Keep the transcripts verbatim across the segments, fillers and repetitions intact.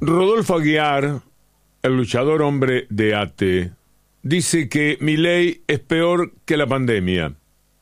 Rodolfo Aguiar, el luchador hombre de ATE, dice que Milei es peor que la pandemia.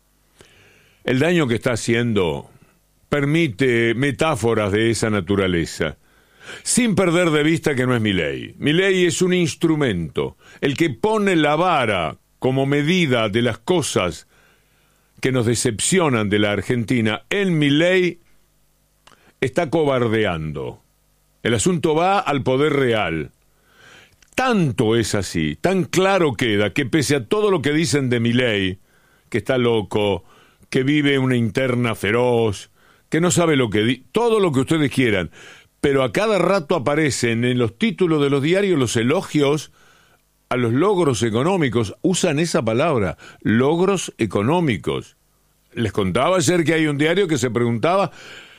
El daño que está haciendo permite metáforas de esa naturaleza, sin perder de vista que no es Milei. Milei es un instrumento, el que pone la vara como medida de las cosas que nos decepcionan de la Argentina. El Milei está cobardeando. El asunto va al poder real. Tanto es así, tan claro queda, que pese a todo lo que dicen de Milei, que está loco, que vive una interna feroz, que no sabe lo que dice, todo lo que ustedes quieran, pero a cada rato aparecen en los títulos de los diarios los elogios a los logros económicos. Usan esa palabra, logros económicos. Les contaba ayer que hay un diario que se preguntaba,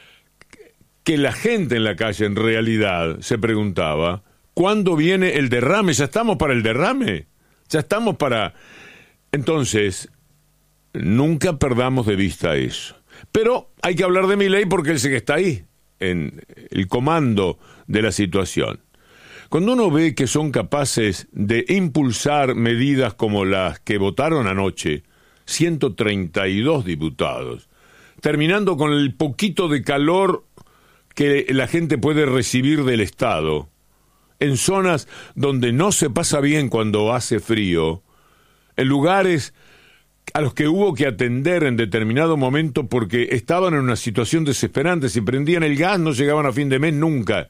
que la gente en la calle en realidad se preguntaba, ¿cuándo viene el derrame? ¿Ya estamos para el derrame? ¿Ya estamos para...? Entonces, nunca perdamos de vista eso. Pero hay que hablar de Milei porque él sí que está ahí, en el comando de la situación. Cuando uno ve que son capaces de impulsar medidas como las que votaron anoche, ciento treinta y dos diputados, terminando con el poquito de calor que la gente puede recibir del Estado, en zonas donde no se pasa bien cuando hace frío, en lugares a los que hubo que atender en determinado momento porque estaban en una situación desesperante, si prendían el gas no llegaban a fin de mes nunca.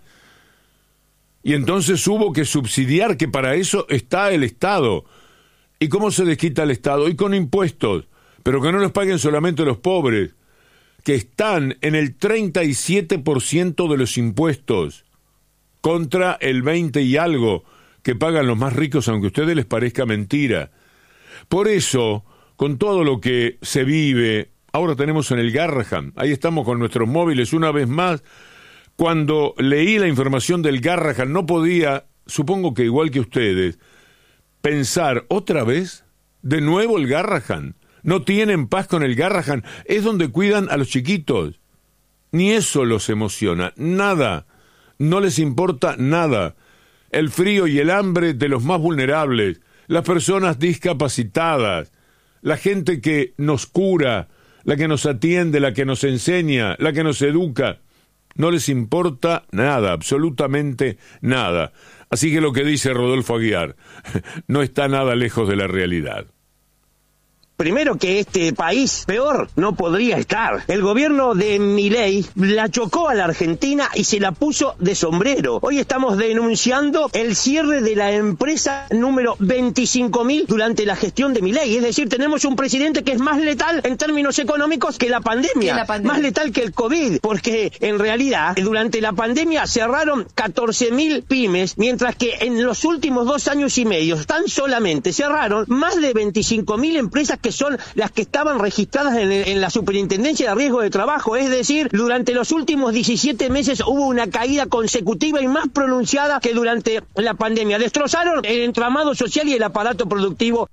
Y entonces hubo que subsidiar, que para eso está el Estado. ¿Y cómo se desquita el Estado? Y con impuestos, pero que no los paguen solamente los pobres, que están en el treinta y siete por ciento de los impuestos, contra el veinte y algo que pagan los más ricos, aunque a ustedes les parezca mentira. Por eso, con todo lo que se vive, ahora tenemos en el Garrahan, ahí estamos con nuestros móviles una vez más. Cuando leí la información del Garrahan no podía, supongo que igual que ustedes, pensar otra vez, de nuevo el Garrahan. No tienen paz con el Garrahan, es donde cuidan a los chiquitos. Ni eso los emociona, nada, no les importa nada. El frío y el hambre de los más vulnerables, las personas discapacitadas, la gente que nos cura, la que nos atiende, la que nos enseña, la que nos educa, no les importa nada, absolutamente nada. Así que lo que dice Rodolfo Aguiar no está nada lejos de la realidad. Primero que este país peor no podría estar. El gobierno de Milei la chocó a la Argentina y se la puso de sombrero. Hoy estamos denunciando el cierre de la empresa número veinticinco mil durante la gestión de Milei. Es decir, tenemos un presidente que es más letal en términos económicos que la pandemia. La pandemia. Más letal que el COVID. Porque en realidad, durante la pandemia cerraron catorce mil pymes, mientras que en los últimos dos años y medio tan solamente cerraron más de veinticinco mil empresas que son las que estaban registradas en, en la Superintendencia de Riesgo de Trabajo. Es decir, durante los últimos diecisiete meses hubo una caída consecutiva y más pronunciada que durante la pandemia. Destrozaron el entramado social y el aparato productivo